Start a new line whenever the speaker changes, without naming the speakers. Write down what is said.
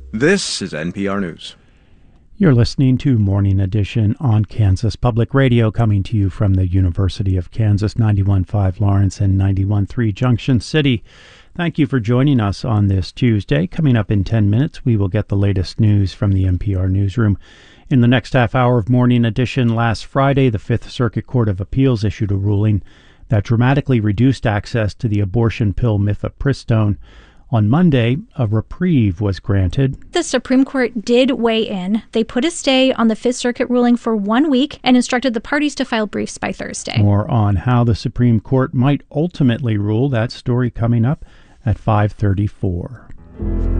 This is NPR News.
You're listening to Morning Edition on Kansas Public Radio, coming to you from the University of Kansas, 91.5 Lawrence and 91.3 Junction City. Thank you for joining us on this Tuesday. Coming up in 10 minutes, we will get the latest news from the NPR newsroom. In the next half hour of Morning Edition, last Friday, the Fifth Circuit Court of Appeals issued a ruling that dramatically reduced access to the abortion pill mifepristone. On Monday, a reprieve was granted.
The Supreme Court did weigh in. They put a stay on the Fifth Circuit ruling for 1 week and instructed the parties to file briefs by Thursday.
More on how the Supreme Court might ultimately rule. That story coming up at 5:34.